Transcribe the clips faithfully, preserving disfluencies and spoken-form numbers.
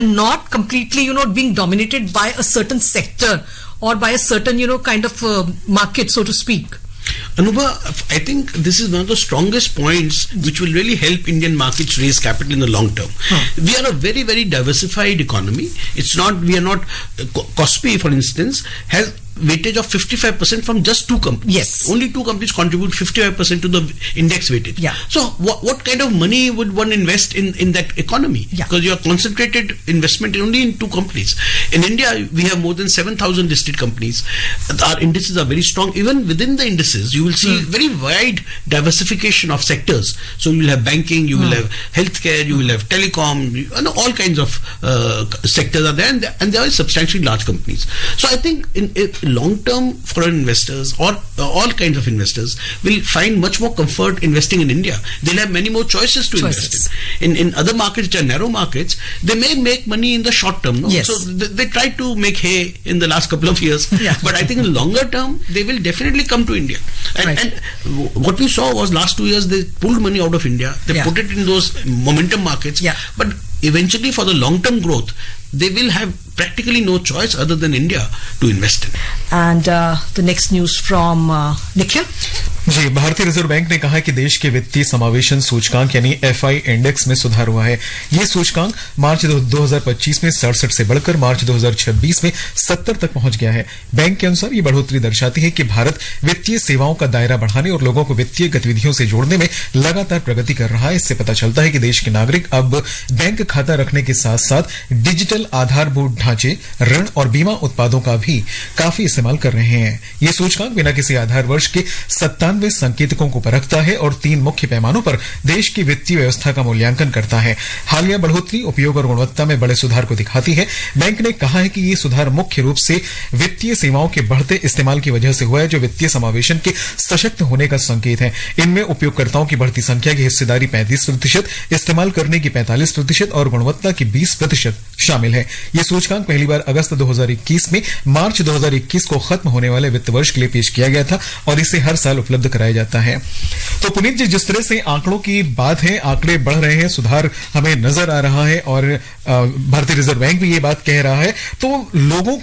not completely, you know, being dominated by a certain sector or by a certain, you know, kind of uh, market, so to speak. Anubha, I think this is one of the strongest points which will really help Indian markets raise capital in the long term. Hmm. We are a very, very diversified economy. It's not, we are not, uh, Kospi, for instance, has weightage of fifty-five percent from just two companies. Yes. Only two companies contribute fifty-five percent to the index weightage. Yeah. So what, what kind of money would one invest in, in that economy? Yeah. Because you are concentrated investment only in two companies. In India, we have more than seven thousand listed companies. Our indices are very strong. Even within the indices, you will see mm. very wide diversification of sectors. So you will have banking, you mm. will have healthcare, you will have telecom, you know, all kinds of uh, sectors are there, and, and there are substantially large companies. So I think in, in long-term foreign investors or uh, all kinds of investors will find much more comfort investing in India. They'll have many more choices to choices. invest in. in. In other markets, which are narrow markets, they may make money in the short term. No? Yes. So they, they tried to make hay in the last couple of years. Yeah. But I think in the longer term, they will definitely come to India. And, right. and what we saw was last two years, they pulled money out of India. They yeah. put it in those momentum markets. Yeah. But eventually, for the long-term growth, they will have practically no choice other than India to invest in. And uh, the next news from uh, Nikhil. जी, भारतीय reserve bank ने कहा कि देश के वित्तीय समावेशन सूचकांक यानी एफ आई इंडेक्स में सुधार हुआ है। ये सूचकांक मार्च दो हज़ार पच्चीस में सड़सठ से बढ़कर मार्च दो हज़ार छब्बीस में सत्तर तक पहुंच गया है। बैंक के अनुसार ये बढ़ोतरी दर्शाती है कि भारत वित्तीय सेवाओं का दायरा बढ़ाने और लोगों को वित्तीय गतिविधियों से जोड़ने में लगातार प्रगति कर रहा है। इससे पता चलता है कि देश के नागरिक अब बैंक खाता रखने के साथ साथ डिजिटल आधारभूत ढांचे, ऋण और बीमा उत्पादों का भी काफी इस्तेमाल कर रहे हैं। ये सूचकांक बिना किसी आधार वर्ष के सत्तानवे संकेतकों को परखता है और तीन मुख्य पैमानों पर देश की वित्तीय व्यवस्था का मूल्यांकन करता है। हालिया बढ़ोतरी उपयोग और गुणवत्ता में बड़े सुधार को दिखाती है। बैंक ने कहा है कि ये सुधार मुख्य रूप से वित्तीय सेवाओं के बढ़ते इस्तेमाल की वजह से हुआ है, जो वित्तीय समावेशन के सशक्त होने का संकेत है। इनमें उपयोगकर्ताओं की बढ़ती संख्या की हिस्सेदारी पैंतीस प्रतिशत, इस्तेमाल करने की पैंतालीस प्रतिशत और गुणवत्ता की बीस प्रतिशत शामिल है। ये सूचकांक पहली बार अगस्त दो हज़ार इक्कीस में मार्च दो हज़ार इक्कीस को खत्म होने वाले वित्त वर्ष के लिए पेश किया गया था और इसे हर साल उपलब्ध कराया जाता है। तो पुनीत जी, जिस तरह से आंकड़ों की बात है, आंकड़े बढ़ रहे हैं, सुधार हमें नजर आ रहा है और भारतीय रिजर्व बैंक भी ये बात कह रहा है, तो लोगों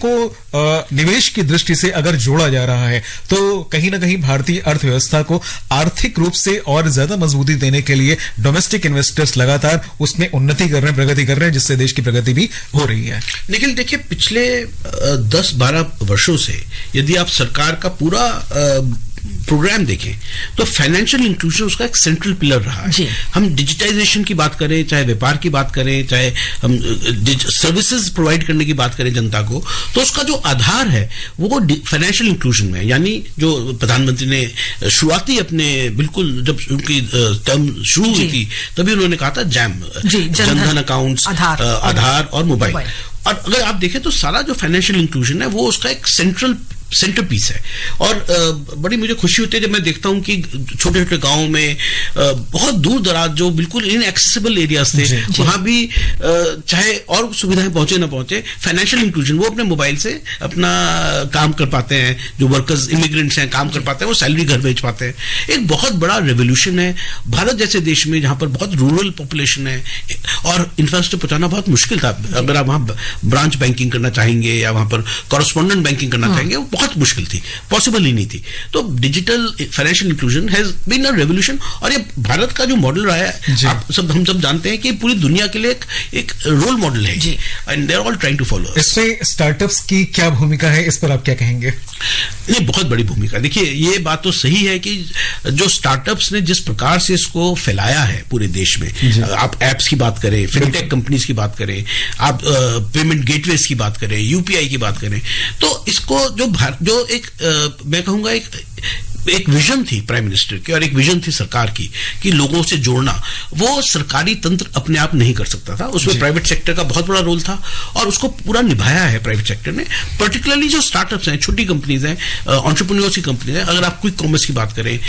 को निवेश की दृष्टि से अगर जोड़ा जा रहा है तो कहीं ना कहीं भारतीय अर्थव्यवस्था को आर्थिक रूप से और ज्यादा मजबूती देने के लिए डोमेस्टिक इन्वेस्टर्स लगातार उसमें उन्नति कर रहे हैं, प्रगति कर रहे हैं, जिससे देश की प्रगति भी हो रही है। निखिल, देखिए, पिछले दस बारह वर्षों से यदि आप सरकार का पूरा प्रोग्राम देखें तो फाइनेंशियल इंक्लूजन उसका एक सेंट्रल पिलर रहा है। हम डिजिटाइजेशन की बात करें, चाहे व्यापार की बात करें, चाहे हम सर्विसेज प्रोवाइड करने की बात करें जनता को, तो उसका जो आधार है वो फाइनेंशियल इंक्लूजन में है। यानी जो प्रधानमंत्री ने शुरुआती अपने बिल्कुल जब उनकी टर्म शुरू हुई थी तभी उन्होंने कहा था जैम, जनधन अकाउंट्स, आधार, आधार और मोबाइल। और अगर आप देखें तो सारा जो फाइनेंशियल इंक्लूजन है वो उसका एक सेंट्रल सेंटर पीस है। और आ, बड़ी मुझे खुशी होती है जब मैं देखता हूं कि छोटे छोटे गांवों में आ, बहुत दूर दराज जो बिल्कुल इनएक्सेसिबल एरियाज थे वहां भी आ, चाहे और सुविधाएं पहुंचे ना पहुंचे, फाइनेंशियल इंक्लूजन, वो अपने मोबाइल से अपना काम कर पाते हैं। जो वर्कर्स इमिग्रेंट्स हैं काम कर पाते हैं, वो सैलरी घर भेज पाते हैं। एक बहुत बड़ा रेवोल्यूशन है भारत जैसे देश में जहां पर बहुत रूरल पॉपुलेशन है और इंफ्रास्ट्रक्चर पहुंचाना बहुत मुश्किल था। अगर आप वहां ब्रांच बैंकिंग करना चाहेंगे या वहां पर कॉरेस्पॉन्डेंट बैंकिंग करना चाहेंगे, बहुत मुश्किल थी, पॉसिबल ही नहीं थी। तो digital financial inclusion has been a revolution. और ये भारत का जो मॉडल रहा है, आप सब हम सब जानते हैं कि पूरी दुनिया के लिए एक, एक रोल मॉडल है and they are all trying to follow. इसमें स्टार्टअप्स की क्या भूमिका है, इस पर आप क्या कहेंगे? नहीं, बहुत बड़ी भूमिका। देखिए, ये बात तो सही है कि जो स्टार्टअप्स ने जिस प्रकार से इसको फैलाया है पूरे देश में, आप एप्स की बात करें, फिनटेक कंपनीज की बात करें, आप पेमेंट गेटवेज की बात करें, यूपीआई की बात करें, तो इसको जो जो एक आ, मैं कहूंगा एक एक विजन थी प्राइम मिनिस्टर की और एक विजन थी सरकार की कि लोगों से जोड़ना, वो सरकारी तंत्र अपने आप नहीं कर सकता था। उसमें प्राइवेट सेक्टर का बहुत बड़ा रोल था और उसको पूरा निभाया है प्राइवेट सेक्टर ने। पर्टिकुलरली जो स्टार्टअप्स हैं, छोटी कंपनीज हैं, एंटरप्रेन्योर्स की कंपनीज हैं, अगर आप क्विक कॉमर्स की बात करें,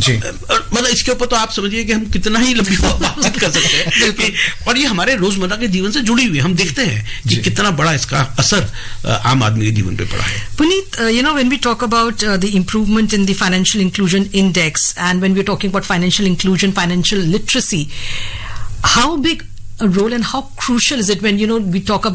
मतलब इसके ऊपर तो आप समझिए कि हम कितना ही लंबी बातचीत कर सकते हैं। और ये हमारे रोजमर्रा के जीवन से जुड़ी हुई, हम देखते हैं कि कितना बड़ा इसका असर आम आदमी के जीवन पे पड़ा है। Puneet, you know when we talk about the improvement in the financial inclusion index, and when we're talking about financial inclusion, financial literacy, how big a role, and how crucial is it when, you know, we talk about